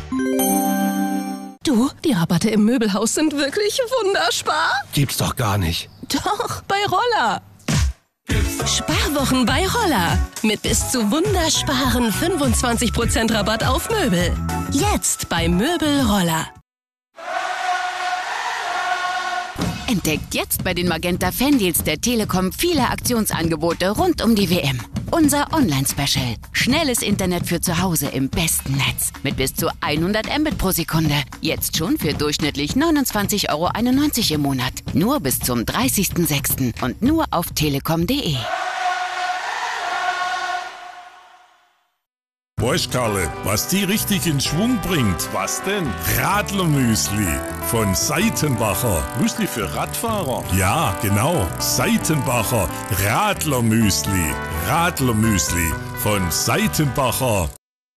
Du, die Rabatte im Möbelhaus sind wirklich wunderspar. Gibt's doch gar nicht. Doch, bei Roller. Sparwochen bei Roller. Mit bis zu wundersparen 25% Rabatt auf Möbel. Jetzt bei Möbel Roller. Entdeckt jetzt bei den Magenta Fandeals der Telekom viele Aktionsangebote rund um die WM. Unser Online-Special. Schnelles Internet für zu Hause im besten Netz. Mit bis zu 100 Mbit pro Sekunde. Jetzt schon für durchschnittlich 29,91 € im Monat. Nur bis zum 30.06. und nur auf telekom.de. Weißt Karle, was die richtig in Schwung bringt? Was denn? Radlermüsli von Seitenbacher. Müsli für Radfahrer? Ja, genau. Seitenbacher Radlermüsli. Radlermüsli von Seitenbacher.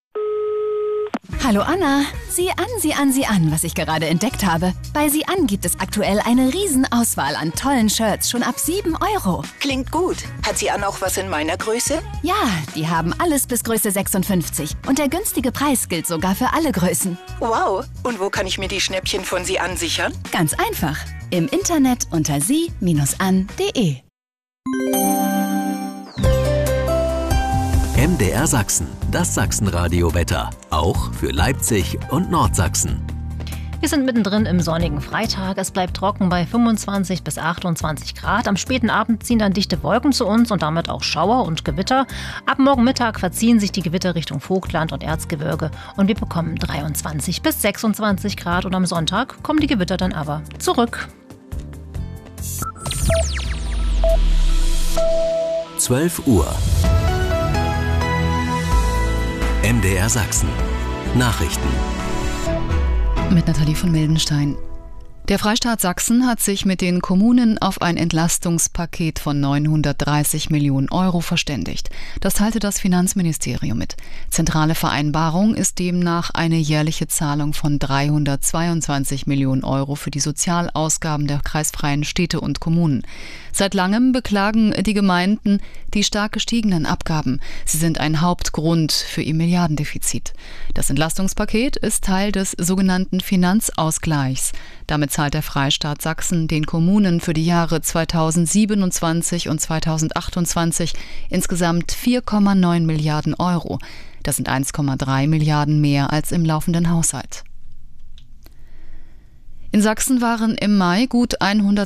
Hallo Anna, sieh an, was ich gerade entdeckt habe. Bei Sieh an gibt es aktuell eine Riesenauswahl an tollen Shirts, schon ab 7 €. Klingt gut. Hat Sieh an auch was in meiner Größe? Ja, die haben alles bis Größe 56. Und der günstige Preis gilt sogar für alle Größen. Wow. Und wo kann ich mir die Schnäppchen von Sieh an sichern? Ganz einfach. Im Internet unter sie-an.de. MDR Sachsen, das Sachsenradio-Wetter. Auch für Leipzig und Nordsachsen. Wir sind mittendrin im sonnigen Freitag. Es bleibt trocken bei 25 bis 28 Grad. Am späten Abend ziehen dann dichte Wolken zu uns und damit auch Schauer und Gewitter. Ab morgen Mittag verziehen sich die Gewitter Richtung Vogtland und Erzgebirge und wir bekommen 23 bis 26 Grad. Und am Sonntag kommen die Gewitter dann aber zurück. 12 Uhr. MDR Sachsen. Nachrichten. Mit Nathalie von Mildenstein. Der Freistaat Sachsen hat sich mit den Kommunen auf ein Entlastungspaket von 930 Millionen € verständigt. Das teilte das Finanzministerium mit. Zentrale Vereinbarung ist demnach eine jährliche Zahlung von 322 Millionen € für die Sozialausgaben der kreisfreien Städte und Kommunen. Seit langem beklagen die Gemeinden die stark gestiegenen Abgaben. Sie sind ein Hauptgrund für ihr Milliardendefizit. Das Entlastungspaket ist Teil des sogenannten Finanzausgleichs. Damit zahlt der Freistaat Sachsen den Kommunen für die Jahre 2027 und 2028 insgesamt 4,9 Milliarden €. Das sind 1,3 Milliarden mehr als im laufenden Haushalt. In Sachsen waren im Mai gut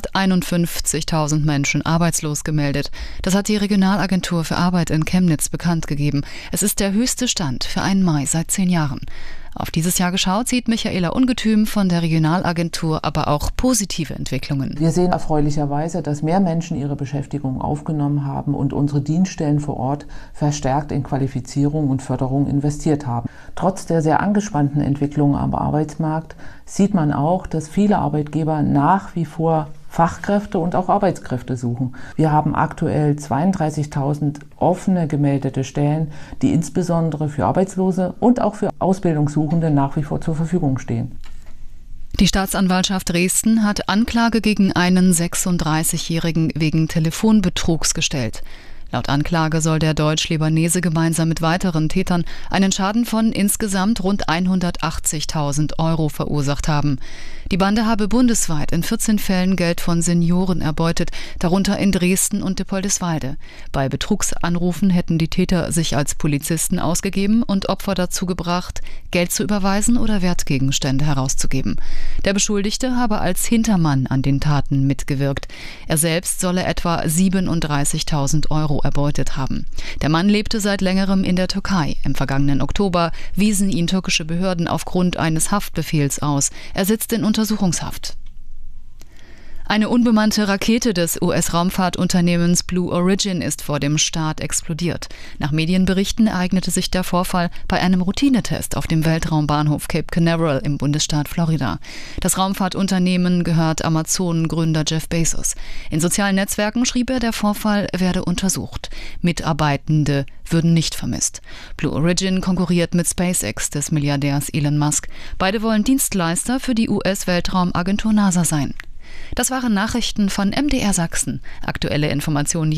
151.000 Menschen arbeitslos gemeldet. Das hat die Regionalagentur für Arbeit in Chemnitz bekannt gegeben. Es ist der höchste Stand für einen Mai seit 10 Jahren. Auf dieses Jahr geschaut sieht Michaela Ungetüm von der Regionalagentur aber auch positive Entwicklungen. Wir sehen erfreulicherweise, dass mehr Menschen ihre Beschäftigung aufgenommen haben und unsere Dienststellen vor Ort verstärkt in Qualifizierung und Förderung investiert haben. Trotz der sehr angespannten Entwicklung am Arbeitsmarkt sieht man auch, dass viele Arbeitgeber nach wie vor Fachkräfte und auch Arbeitskräfte suchen. Wir haben aktuell 32.000 offene gemeldete Stellen, die insbesondere für Arbeitslose und auch für Ausbildungssuchende nach wie vor zur Verfügung stehen. Die Staatsanwaltschaft Dresden hat Anklage gegen einen 36-Jährigen wegen Telefonbetrugs gestellt. Laut Anklage soll der Deutsch-Libanese gemeinsam mit weiteren Tätern einen Schaden von insgesamt rund 180.000 € verursacht haben. Die Bande habe bundesweit in 14 Fällen Geld von Senioren erbeutet, darunter in Dresden und Dippoldiswalde. Bei Betrugsanrufen hätten die Täter sich als Polizisten ausgegeben und Opfer dazu gebracht, Geld zu überweisen oder Wertgegenstände herauszugeben. Der Beschuldigte habe als Hintermann an den Taten mitgewirkt. Er selbst solle etwa 37.000 € erbeutet haben. Der Mann lebte seit längerem in der Türkei. Im vergangenen Oktober wiesen ihn türkische Behörden aufgrund eines Haftbefehls aus. Er sitzt in Untersuchungshaft. Eine unbemannte Rakete des US-Raumfahrtunternehmens Blue Origin ist vor dem Start explodiert. Nach Medienberichten ereignete sich der Vorfall bei einem Routinetest auf dem Weltraumbahnhof Cape Canaveral im Bundesstaat Florida. Das Raumfahrtunternehmen gehört Amazon-Gründer Jeff Bezos. In sozialen Netzwerken schrieb er, der Vorfall werde untersucht. Mitarbeitende würden nicht vermisst. Blue Origin konkurriert mit SpaceX des Milliardärs Elon Musk. Beide wollen Dienstleister für die US-Weltraumagentur NASA sein. Das waren Nachrichten von MDR Sachsen. Aktuelle Informationen